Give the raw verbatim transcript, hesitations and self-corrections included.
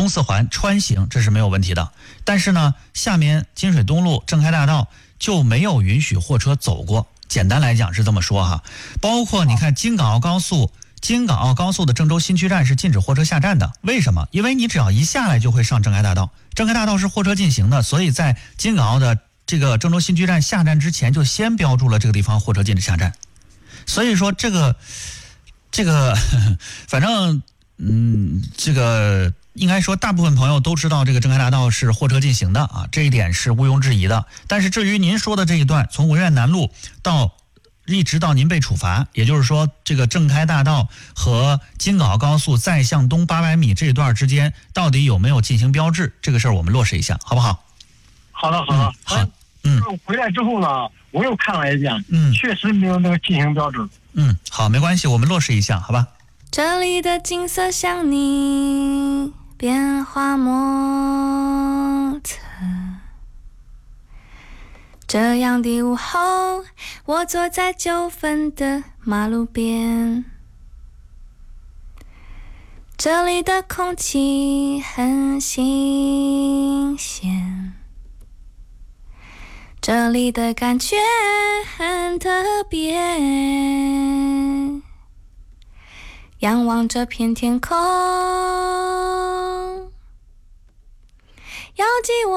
东四环穿行，这是没有问题的。但是呢，下面金水东路正开大道就没有允许货车走过。简单来讲是这么说哈，包括你看京港澳高速，京港澳高速的郑州新区站是禁止货车下站的。为什么？因为你只要一下来就会上正开大道，正开大道是货车进行的，所以在京港澳的这个郑州新区站下站之前就先标注了这个地方货车禁止下站。所以说这个这个反正嗯这个应该说大部分朋友都知道这个正开大道是货车进行的啊，这一点是毋庸置疑的。但是至于您说的这一段从文苑南路到一直到您被处罚，也就是说这个正开大道和京港澳高速再向东八百米这一段之间到底有没有进行标志，这个事儿我们落实一下好不好？ 好的好的、 嗯、好。嗯， 回来之后呢，我又看了一遍， 嗯， 确实没有那个进行标志。 嗯，好，没关系，我们落实一下，好吧？ 这里的景色像你变化莫测，这样的午后，我坐在九份的马路边，这里的空气很新鲜，这里的感觉很特别，仰望这片天空，遥寄我